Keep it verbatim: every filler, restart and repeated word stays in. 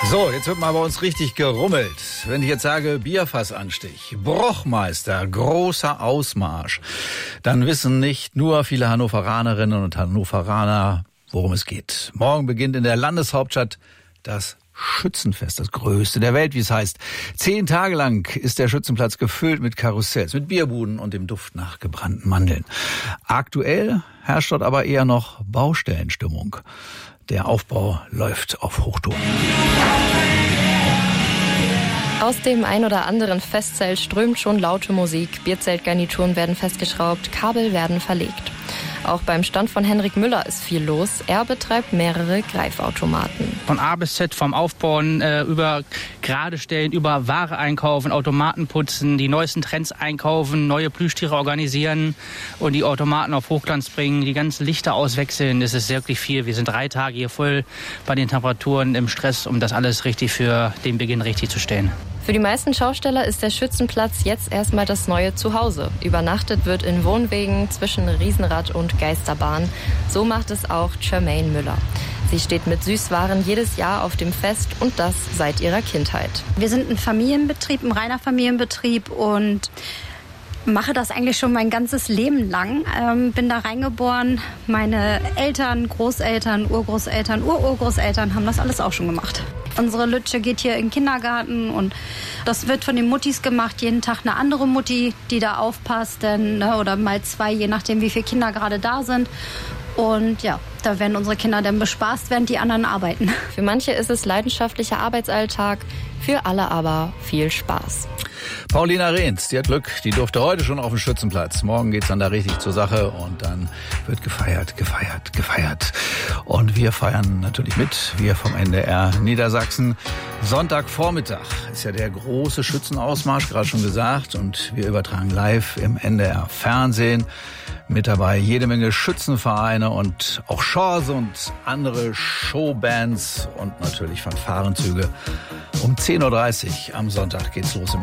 So, jetzt wird mal bei uns richtig gerummelt. Wenn ich jetzt sage Bierfassanstich, Brochmeister, großer Ausmarsch, dann wissen nicht nur viele Hannoveranerinnen und Hannoveraner, worum es geht. Morgen beginnt in der Landeshauptstadt das Schützenfest, das größte der Welt, wie es heißt. Zehn Tage lang ist der Schützenplatz gefüllt mit Karussells, mit Bierbuden und dem Duft nach gebrannten Mandeln. Aktuell herrscht dort aber eher noch Baustellenstimmung. Der Aufbau läuft auf Hochtouren. Aus dem ein oder anderen Festzelt strömt schon laute Musik. Bierzeltgarnituren werden festgeschraubt, Kabel werden verlegt. Auch beim Stand von Henrik Müller ist viel los. Er betreibt mehrere Greifautomaten. Von A bis Z, vom Aufbauen äh, über gerade stellen, über Ware einkaufen, Automaten putzen, die neuesten Trends einkaufen, neue Plüschtiere organisieren und die Automaten auf Hochglanz bringen, die ganzen Lichter auswechseln. Das ist wirklich viel. Wir sind drei Tage hier voll bei den Temperaturen im Stress, um das alles richtig für den Beginn richtig zu stellen. Für die meisten Schausteller ist der Schützenplatz jetzt erstmal das neue Zuhause. Übernachtet wird in Wohnwegen zwischen Riesenrad und Geisterbahn. So macht es auch Jermaine Müller. Sie steht mit Süßwaren jedes Jahr auf dem Fest und das seit ihrer Kindheit. Wir sind ein Familienbetrieb, ein reiner Familienbetrieb und mache das eigentlich schon mein ganzes Leben lang. Ähm, bin da reingeboren. Meine Eltern, Großeltern, Urgroßeltern, Ururgroßeltern haben das alles auch schon gemacht. Unsere Lütsche geht hier in den Kindergarten und das wird von den Muttis gemacht. Jeden Tag eine andere Mutti, die da aufpasst, denn, ne, oder mal zwei, je nachdem, wie viele Kinder gerade da sind. Und ja, da werden unsere Kinder dann bespaßt, während die anderen arbeiten. Für manche ist es leidenschaftlicher Arbeitsalltag, für alle aber viel Spaß. Paulina Rehns, die hat Glück, die durfte heute schon auf dem Schützenplatz. Morgen geht's dann da richtig zur Sache und dann wird gefeiert, gefeiert, gefeiert. Und wir feiern natürlich mit, wir vom N D R Niedersachsen. Sonntagvormittag ist ja der große Schützenausmarsch, gerade schon gesagt. Und wir übertragen live im N D R Fernsehen. Mit dabei jede Menge Schützenvereine und auch Chance und andere Showbands und natürlich Fanfarenzüge. Um zehn Uhr dreißig am Sonntag geht's los im